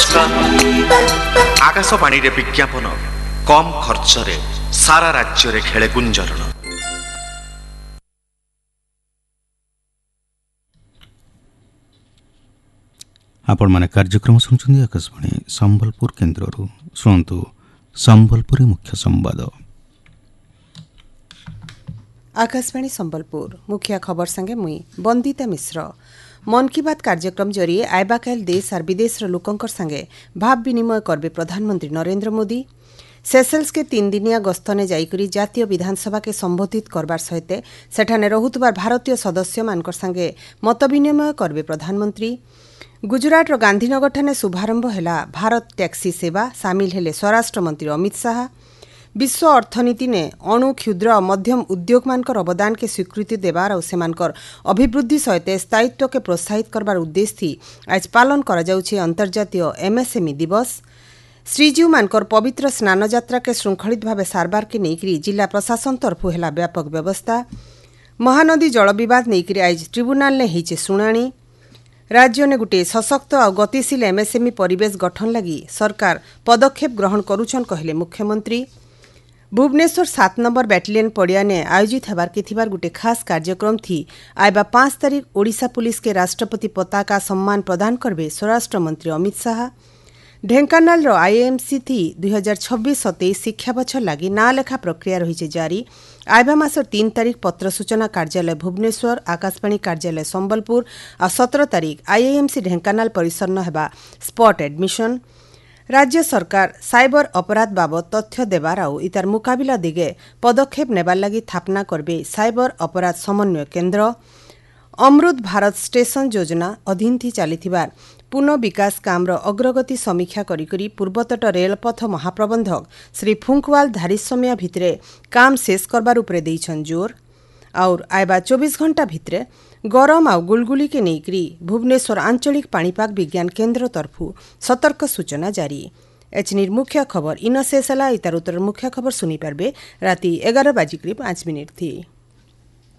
आकाशवाणी रे विज्ञापन कम खर्च रे सारा राज्य रे खेले गुंजरण। आपण माने कार्यक्रम सुनछुंदी आकाशवाणी संबलपुर केन्द्ररू शुणु संबलपुरी मुख्य संवाद। आकाशवाणी संबलपुर मुख्य खबर संगे मुई बंदिता मिश्र। मन की बात कार्यक्रम जरिए आयबा काल देश और विदेश लोकंकर संगे भाव विनिमय करबे प्रधानमंत्री नरेंद्र मोदी। सेसेल्स के 3 दिनिया गस्तने जाइकरी जातीय विधानसभा के संबोधित करबार सहित सेठाने रहुतबार भारतीय सदस्य मानकर संगे मत विनिमय करबे प्रधानमंत्री। गुजरात गांधीनगर ठाने शुभारंभ हैला भारत टैक्सी सेवा, सामिल हेले स्वराष्ट्र मंत्री अमित शाह। विश्व अर्थनीति ने अणु क्षुद्र और मध्यम उद्योग मानकर अवदान के स्वीकृति देवार और सेमानकर अभिवृद्धि सहित स्थायित्व के प्रोत्साहित करबार उद्देश्य थी आज पालन करा जाउछे अंतर्जातीय एमएसएमई दिवस। श्रीजीव मानकर पवित्र स्नान यात्रा के श्रृंखलित भाव सारबार के नेकरी जिला प्रशासन तरफ हैला व्यापक व्यवस्था। महानदी जल विवाद नेकरी आज ट्रिब्यूनाल ने हिचे सुनानी। राज्य ने गोटे सशक्त और गतिशील एमएसएमई परिवेश गठन लगी सरकार पदक्षेप ग्रहण करुछन कहले मुख्यमंत्री। भुवनेश्वर 7 नंबर बैटालियन पड़िया ने आयोजित होबार के थिबार गोटे खास कार्यक्रम थी आयबा 5 तारीख ओडिशा पुलिस के राष्ट्रपति पताका सम्मान प्रदान करबे स्वराष्ट्र मंत्री अमित शाह। ढेंकानाल रो आईएमसी थी 2026-27 शिक्षा बछर लगी ना लेखा प्रक्रिया रही जारी। आयबा मासर 3 तारीख पत्र सूचना कार्यालय भुवनेश्वर, आकाशवाणी कार्यालय संबलपुर और 17 तारीख आईएमसी ढेंकानाल परिसर न हेबा स्पॉट एडमिशन। राज्य सरकार साइबर अपराध बाबद तथ्य देवार और इतार मुकाबिला दिगे पदक्षेप नेबार लगी स्थापना करबे साइबर अपराध समन्वय केन्द्र। अमृत भारत स्टेशन योजना अधीन थी चलीथिबार पुनः विकास कामर अग्रगति समीक्षा करी पूर्वतट रेलपथ महाप्रबंधक श्री फुंकवाल धारिसमय भितरे काम शेष करबार उपरे देइछन जोर। और आयबा 24 घंटा भितरे गरम और गुलगुली के नेकरी भुवनेश्वर आंचलिक पाणीपाग विज्ञान केन्द्र तरफु सतर्क सूचना जारी। एचनिर मुख्य खबर इन शेष इतार उत्तर मुख्य खबर सुनी पारबे राति 11:05 थी।